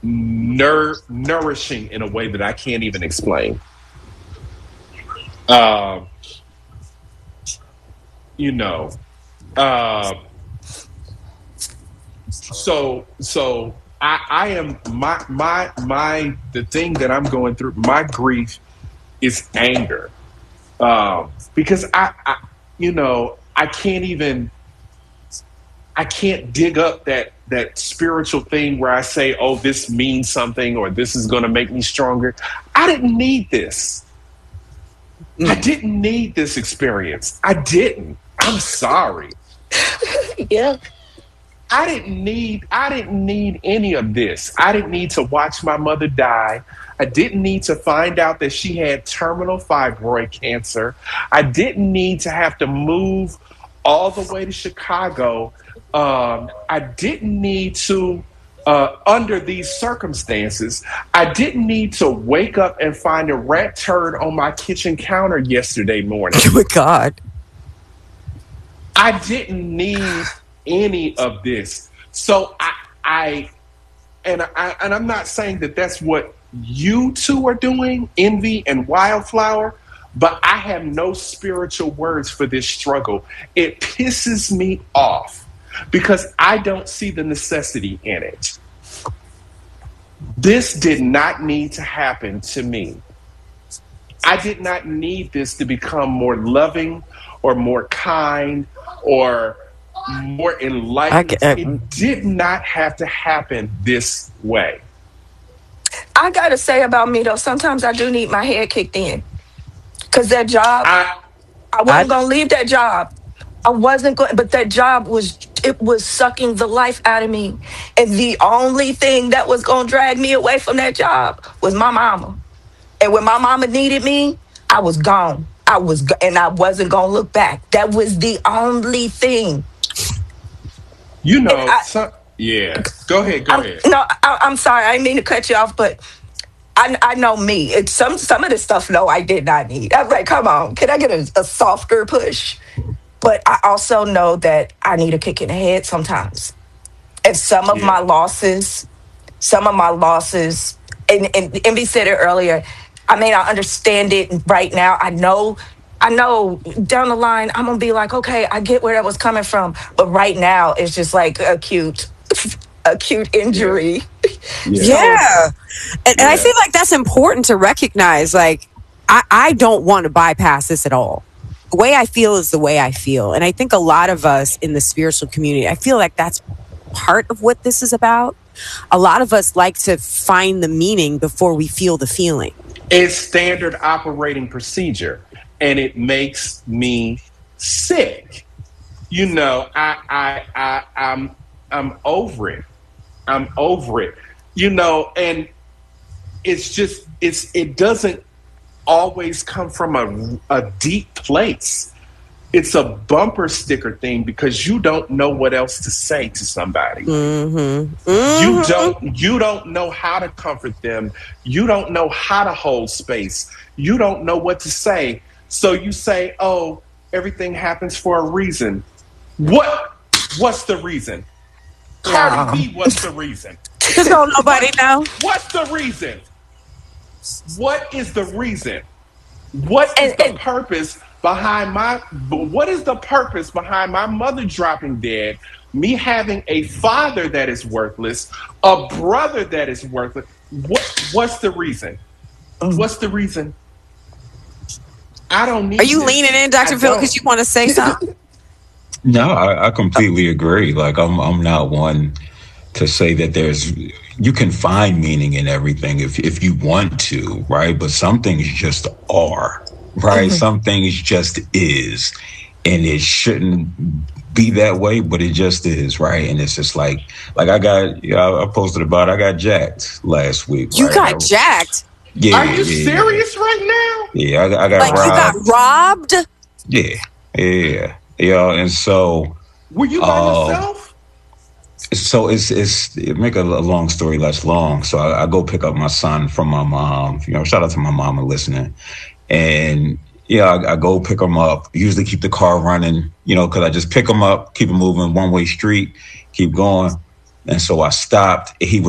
nourishing in a way that I can't even explain. Uh, you know, uh, so I am my the thing that I'm going through. My grief is anger, because I can't even I can't dig up that spiritual thing where I say, oh, this means something or this is going to make me stronger. I didn't need this. I didn't need this experience. I didn't. I'm sorry. Yeah. I didn't need any of this. I didn't need to watch my mother die. I didn't need to find out that she had terminal fibroid cancer. I didn't need to have to move all the way to Chicago. I didn't need to, under these circumstances, I didn't need to wake up and find a rat turd on my kitchen counter yesterday morning. Oh my God. I didn't need any of this. So and I'm not saying that that's what you two are doing, Envy and Wildflower, but I have no spiritual words for this struggle. It pisses me off because I don't see the necessity in it. This did not need to happen to me. I did not need this to become more loving or more kind or more enlightened. It did not have to happen this way. I gotta say about me though, sometimes I do need my head kicked in. Cause that job, I wasn't gonna leave that job. I wasn't going, but that job was sucking the life out of me. And the only thing that was gonna drag me away from that job was my mama. And when my mama needed me, I was gone. And I wasn't gonna look back. That was the only thing. Yeah. Go ahead. No, I'm sorry. I didn't mean to cut you off, but I know me. It's some of the stuff, no, I did not need. I'm like, come on, can I get a softer push? But I also know that I need a kick in the head sometimes. And some of my losses, and Envy said it earlier, I may not understand it right now. I know down the line, I'm going to be like, okay, I get where that was coming from. But right now, it's just like acute injury. Yeah. And I feel like that's important to recognize. Like, I don't want to bypass this at all. The way I feel is the way I feel. And I think a lot of us in the spiritual community, I feel like that's part of what this is about. A lot of us like to find the meaning before we feel the feeling. It's standard operating procedure, and it makes me sick. I'm over it. I'm over it. And it's just it doesn't always come from a deep place. It's a bumper sticker thing because you don't know what else to say to somebody. Mm-hmm. Mm-hmm. You don't know how to comfort them. You don't know how to hold space. You don't know what to say. So you say, "Oh, everything happens for a reason." What's the reason? Cardi B, what's the reason? Don't nobody know. What's the reason? What is the reason? What is the purpose behind my mother dropping dead, me having a father that is worthless, a brother that is worthless? What's the reason? What's the reason? I don't need. Are you leaning in, Dr. Phil, because you want to say something? No, I completely agree. Like I'm not one to say that you can find meaning in everything if you want to, right? But some things just are, right? Mm-hmm. Some things just is, and it shouldn't be that way, but it just is, right? And it's just like I posted about I got jacked last week. You got jacked? Yeah. Are you serious right now? Yeah, I got like robbed. You got robbed? Yeah. And so were you by yourself? So it's make a long story less long. So I go pick up my son from my mom. Shout out to my mama listening. And I go pick him up. Usually keep the car running, because I just pick him up, keep it moving, one-way street, keep going. And so I stopped. He was